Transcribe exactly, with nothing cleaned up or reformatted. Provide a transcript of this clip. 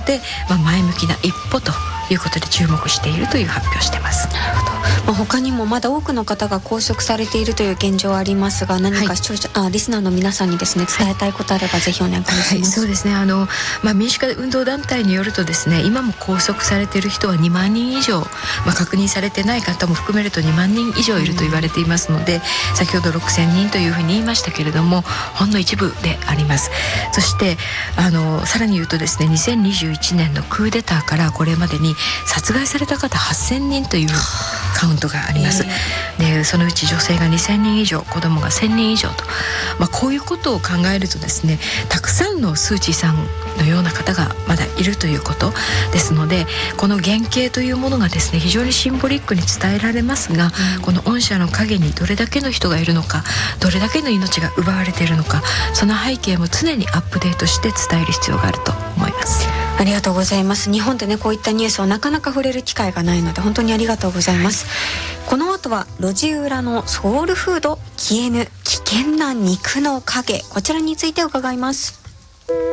で、まあ、前向きな一歩ということで注目しているという発表をしています。 なるほど。まあ、他にもまだ多くの方が拘束されているという現状はありますが、何か視聴者、はい、あリスナーの皆さんにですね伝えたいことあればぜひお願いします。 はい、そうですね。あの、まあ、民主化運動団体によるとですね、今も拘束されている人はにまんにん以上、まあ、確認されてない方も含めるとにまんにん以上いると言われていますので、うん、先ほどろくせんにんというふうに言いましたけれども、ほんの一部であります。そしてあのさらに言うとですね、にせんにじゅういちねんのクーデターからこれまでに殺害された方はっせんにんというカウントがあります。でそのうち女性がにせんにん以上、子供がせんにん以上と、まあ、こういうことを考えるとですね、たくさんのスー・チーさんのような方がまだいるということですので、この原型というものがですね非常にシンボリックに伝えられますが、うん、この御社の陰にどれだけの人がいるのか、どれだけの命が奪われているのか、その背景も常にアップデートして伝える必要があると思います。 ありがとうございます。日本でねこういったニュースをなかなか触れる機会がないので本当にありがとうございます。この後は路地裏のソウルフード消えぬ危険な肉の影、こちらについて伺います。